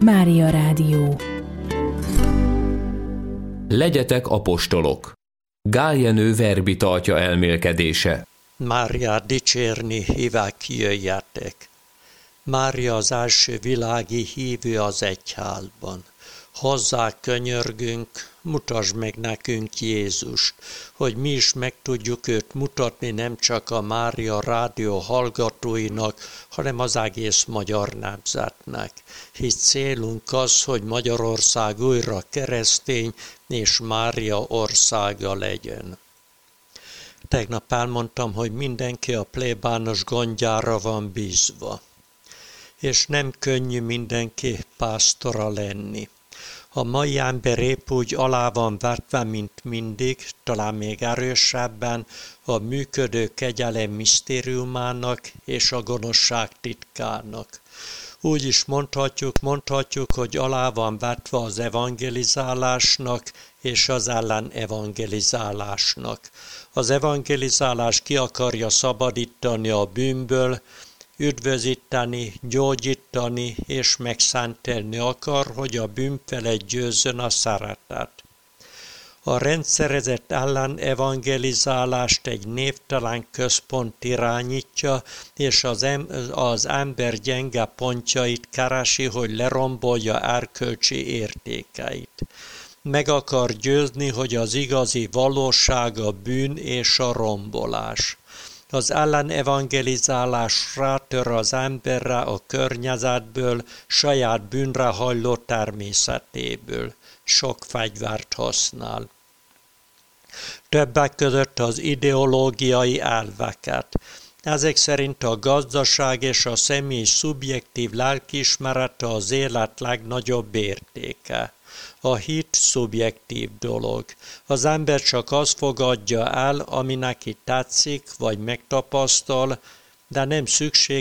Mária Rádió. Legyetek apostolok. Gál Jenő verbitartja elmélkedése. Máriát dicsérni hívák, jöjjetek. Mária az első világi hívő az egyházban. Hozzá könyörgünk, mutasd meg nekünk Jézust, hogy mi is meg tudjuk őt mutatni nem csak a Mária Rádió hallgatóinak, hanem az egész magyar nemzetnek. Hisz célunk az, hogy Magyarország újra keresztény és Mária országa legyen. Tegnap elmondtam, hogy mindenki a plébános gondjára van bízva, és nem könnyű mindenki pásztora lenni. A mai ember épp úgy alá van vetve, mint mindig, talán még erősebben, a működő kegyelem misztériumának és a gonoszság titkának. Úgy is mondhatjuk, hogy alá van vetve az evangelizálásnak és az ellenevangelizálásnak. Az evangelizálás ki akarja szabadítani a bűnből, üdvözíteni, gyógyítani és megszentelni akar, hogy a bűn felett győzzön a szeretet. A rendszerezett ellenevangelizálást egy névtelen központ irányítja, és az ember gyenge pontjait keresi, hogy lerombolja erkölcsi értékeit. Meg akar győzni, hogy az igazi valóság a bűn és a rombolás. Az ellenevangelizálás rátör az emberre a környezetből, saját bűnre hajló természetéből. Sok fegyvert használ. Többek között az ideológiai elveket. Ezek szerint a gazdaság és a személy szubjektív lelkiismerete az élet legnagyobb értéke. A hit szubjektív dolog. Az ember csak azt fogadja el, ami neki tetszik, vagy megtapasztal, de nem szükség